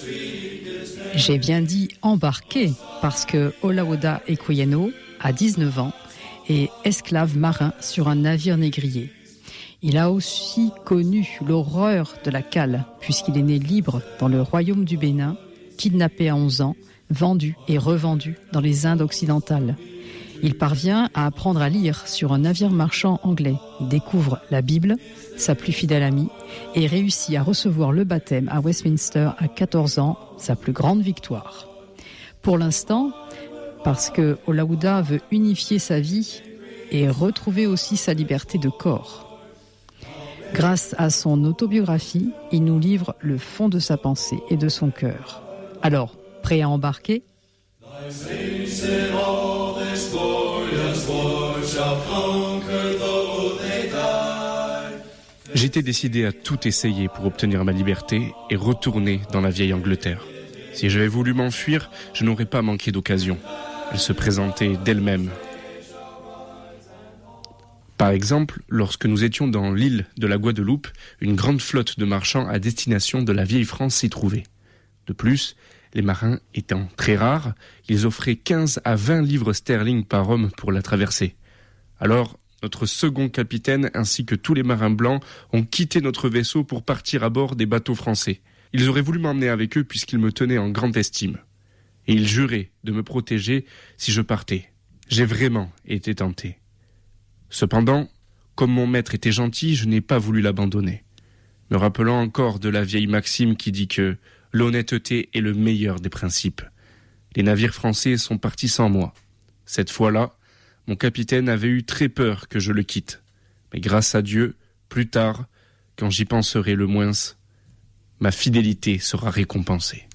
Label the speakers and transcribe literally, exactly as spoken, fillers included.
Speaker 1: J'ai bien dit embarqué parce que Olaudah Equiano a dix-neuf ans et esclave marin sur un navire négrier. Il a aussi connu l'horreur de la cale puisqu'il est né libre dans le royaume du Bénin, kidnappé à onze ans, vendu et revendu dans les Indes occidentales. Il parvient à apprendre à lire sur un navire marchand anglais. Il découvre la Bible, sa plus fidèle amie, et réussit à recevoir le baptême à Westminster à quatorze ans, sa plus grande victoire. Pour l'instant, parce que Olaudah veut unifier sa vie et retrouver aussi sa liberté de corps. Grâce à son autobiographie, il nous livre le fond de sa pensée et de son cœur. Alors, prêt à embarquer ?
Speaker 2: J'étais décidé à tout essayer pour obtenir ma liberté et retourner dans la vieille Angleterre. Si j'avais voulu m'enfuir, je n'aurais pas manqué d'occasion. Elle se présentait d'elle-même. Par exemple, lorsque nous étions dans l'île de la Guadeloupe, une grande flotte de marchands à destination de la vieille France s'y trouvait. De plus, les marins étant très rares, ils offraient quinze à vingt livres sterling par homme pour la traversée. Alors, notre second capitaine ainsi que tous les marins blancs ont quitté notre vaisseau pour partir à bord des bateaux français. Ils auraient voulu m'emmener avec eux puisqu'ils me tenaient en grande estime. Et ils juraient de me protéger si je partais. J'ai vraiment été tenté. Cependant, comme mon maître était gentil, je n'ai pas voulu l'abandonner. Me rappelant encore de la vieille maxime qui dit que l'honnêteté est le meilleur des principes. Les navires français sont partis sans moi. Cette fois-là, mon capitaine avait eu très peur que je le quitte. Mais grâce à Dieu, plus tard, quand j'y penserai le moins, ma fidélité sera récompensée.